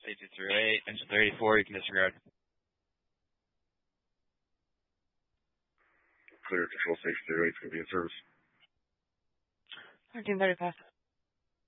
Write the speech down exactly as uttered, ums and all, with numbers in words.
Safety through eight, engine thirty-four, you can disregard. Clear, control safety through eight, it's going to be in service. thirteen thirty-five.